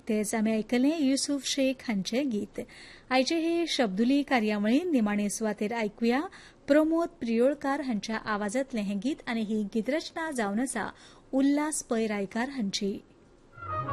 उक्तेच आमी आयकलें युसूफ शेख हांचे गीत. आयचे हे शब्दुली कार्यावळीन निमाणे सुवातेर आयकुया प्रमोद प्रियोळकार हांच्या आवाजांतलें हें गीत आनी ही गीतरचना जावन आसा उल्हास पै रायकार हांची.